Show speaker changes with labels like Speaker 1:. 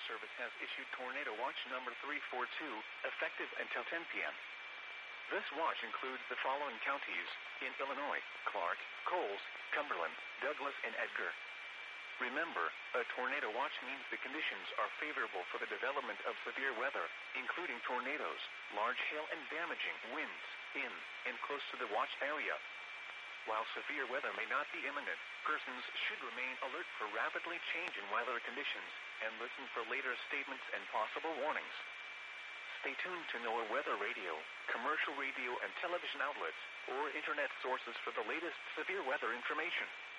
Speaker 1: Service has issued Tornado Watch number 342, effective until 10 p.m. This watch includes the following counties in Illinois: Clark, Coles, Cumberland, Douglas, and Edgar. Remember, a tornado watch means the conditions are favorable for the development of severe weather, including tornadoes, large hail, and damaging winds in and close to the watch area. While severe weather may not be imminent, persons should remain alert for rapidly changing weather conditions and listen for later statements and possible warnings. Stay tuned to NOAA weather radio, commercial radio and television outlets, or internet sources for the latest severe weather information.